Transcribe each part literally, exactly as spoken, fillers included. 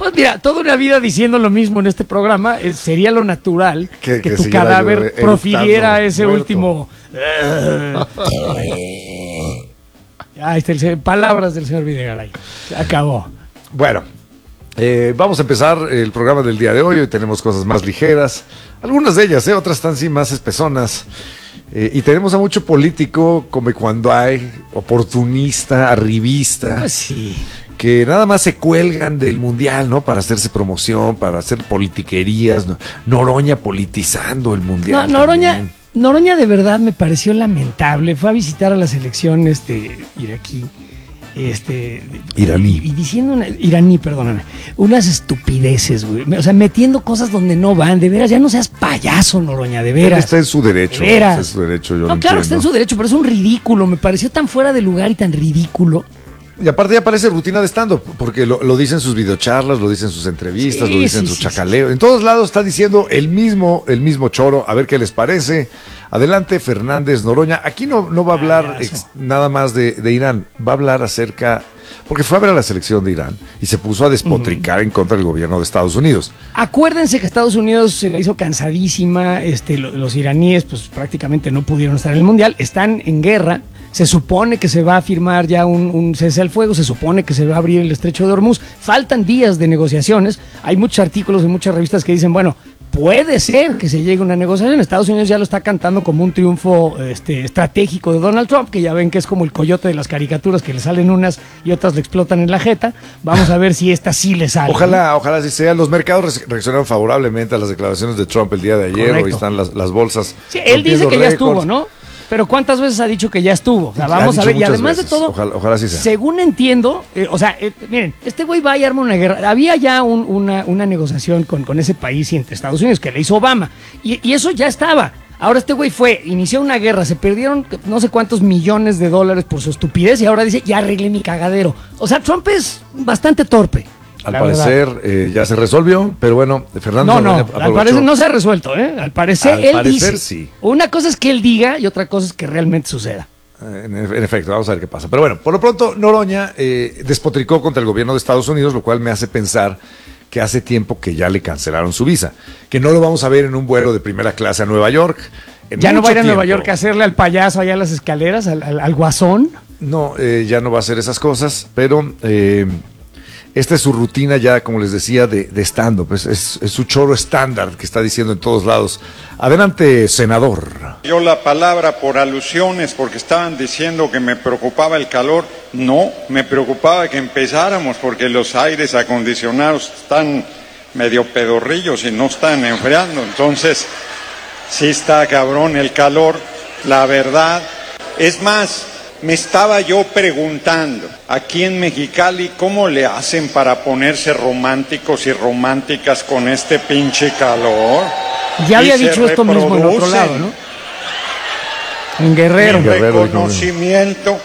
Llevas, mira, toda una vida diciendo lo mismo en este programa. eh, sería lo natural que, que, que tu cadáver profiriera ese muerto. último. Ahí está el, palabras del señor Videgaray. Se acabó. Bueno, eh, vamos a empezar el programa del día de hoy. Hoy tenemos cosas más ligeras. Algunas de ellas, eh, otras están sí más espesonas. Eh, y tenemos a mucho político, como cuando hay, oportunista, arribista. Ah, sí. Que nada más se cuelgan del mundial, ¿no? Para hacerse promoción, para hacer politiquerías. ¿no? Noroña politizando el mundial. No, Noroña, Noroña de verdad me pareció lamentable. Fue a visitar a la selección este, iraquí. Este, iraní. Y, y diciendo, una, iraní, perdóname, unas estupideces, güey. O sea, metiendo cosas donde no van. De veras, ya no seas payaso, Noroña, de veras. Él está en su derecho. De veras. Está en su derecho, yo no, lo claro entiendo. que está en su derecho, pero es un ridículo. Me pareció tan fuera de lugar y tan ridículo. Y aparte ya parece rutina de stand-up, porque lo, lo dicen sus videocharlas, lo dicen sus entrevistas, sí, lo dicen sí, su sí, chacaleo. Sí. En todos lados está diciendo el mismo, el mismo choro. A ver qué les parece. Adelante, Fernández Noroña. Aquí no, no va a hablar ah, ex, nada más de, de Irán. Va a hablar acerca... Porque fue a ver a la selección de Irán y se puso a despotricar uh-huh. en contra del gobierno de Estados Unidos. Acuérdense que Estados Unidos se la hizo cansadísima. Este, los, los iraníes pues prácticamente no pudieron estar en el Mundial. Están en guerra. Se supone que se va a firmar ya un, un cese al fuego, se supone que se va a abrir el estrecho de Hormuz. Faltan días de negociaciones. Hay muchos artículos en muchas revistas que dicen, bueno, puede ser que se llegue a una negociación. Estados Unidos ya lo está cantando como un triunfo este, estratégico de Donald Trump, que ya ven que es como el coyote de las caricaturas, que le salen unas y otras le explotan en la jeta. Vamos a ver si esta sí le sale. Ojalá, ojalá sí sea. Los mercados reaccionaron favorablemente a las declaraciones de Trump el día de ayer. Correcto. Hoy están las, las bolsas. Sí, él dice que récords. Ya estuvo, ¿no? Pero ¿cuántas veces ha dicho que ya estuvo? O sea, vamos a ver. Y además veces. de todo, ojalá, ojalá sí sea. Según entiendo, eh, o sea, eh, miren, este güey va y arma una guerra. Había ya un, una, una negociación con, con ese país y entre Estados Unidos que le hizo Obama. Y, y eso ya estaba. Ahora este güey fue, inició una guerra, se perdieron no sé cuántos millones de dólares por su estupidez y ahora dice, ya arreglé mi cagadero. O sea, Trump es bastante torpe. Al parecer eh, ya se resolvió, pero bueno, Fernando... No, no, al parecer no se ha resuelto, ¿eh? Al parecer al él parecer, dice... Sí. Una cosa es que él diga y otra cosa es que realmente suceda. En, en efecto, vamos a ver qué pasa. Pero bueno, por lo pronto Noroña eh, despotricó contra el gobierno de Estados Unidos, lo cual me hace pensar que hace tiempo que ya le cancelaron su visa, que no lo vamos a ver en un vuelo de primera clase a Nueva York. ¿Ya no va a ir a Nueva York a hacerle al payaso allá a las escaleras, al, al, al guasón? No, eh, ya no va a hacer esas cosas, pero... Eh, Esta es su rutina ya, como les decía, de, de stand-up. Es, es, es su choro estándar que está diciendo en todos lados. Adelante, senador. Yo la palabra por alusiones, porque estaban diciendo que me preocupaba el calor. No, me preocupaba que empezáramos, porque los aires acondicionados están medio pedorrillos y no están enfriando. Entonces, sí está cabrón el calor, la verdad. Es más... Me estaba yo preguntando, aquí en Mexicali, ¿cómo le hacen para ponerse románticos y románticas con este pinche calor? Ya había dicho esto mismo en otro lado, ¿no? En Guerrero. Mi reconocimiento.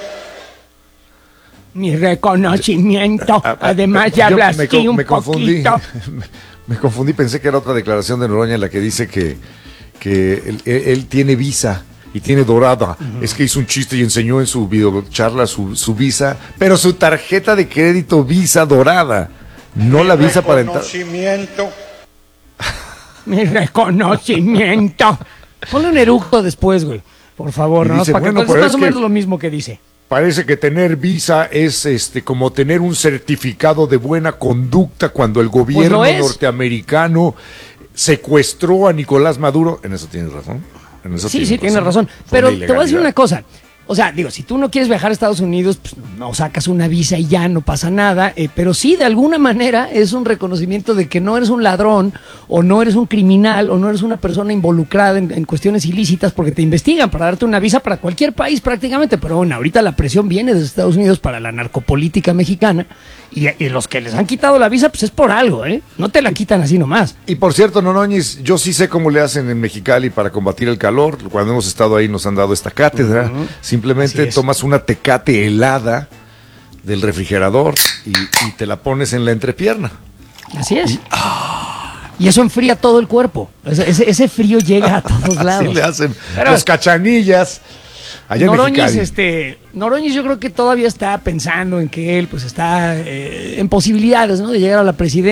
Mi reconocimiento. Además, ya hablas aquí un me confundí, poquito. Me, me confundí, pensé que era otra declaración de Noroña en la que dice que, que él, él tiene visa. Y tiene dorada. Uh-huh. Es que hizo un chiste y enseñó en su videocharla su, su visa, pero su tarjeta de crédito Visa dorada, no Mi la visa para entrar. Mi reconocimiento. Mi reconocimiento. Ponle un eructo después, güey. Por favor, ¿no? Dice, Para bueno, que es más o menos que lo mismo que dice. Parece que tener visa es este como tener un certificado de buena conducta cuando el gobierno pues norteamericano secuestró a Nicolás Maduro. En eso tienes razón. Sí, sí, tienes razón. Pero te voy a decir una cosa. O sea, digo, si tú no quieres viajar a Estados Unidos, pues no sacas una visa y ya no pasa nada. Eh, pero sí, de alguna manera es un reconocimiento de que no eres un ladrón o no eres un criminal o no eres una persona involucrada en, en cuestiones ilícitas porque te investigan para darte una visa para cualquier país prácticamente. Pero bueno, ahorita la presión viene de Estados Unidos para la narcopolítica mexicana y, y los que les han quitado la visa, pues es por algo, ¿eh? No te la quitan así nomás. Y por cierto, Noroñez, yo sí sé cómo le hacen en Mexicali para combatir el calor. Cuando hemos estado ahí nos han dado esta cátedra. Uh-huh. Simplemente tomas una Tecate helada del refrigerador y, y te la pones en la entrepierna. Así es. Y, ah, y eso enfría todo el cuerpo. Ese, ese, ese frío llega a todos lados. Así le hacen Pero, los cachanillas. Allá Noroñez, este, Noroñez yo creo que todavía está pensando en que él pues está eh, en posibilidades, ¿no?, de llegar a la presidencia.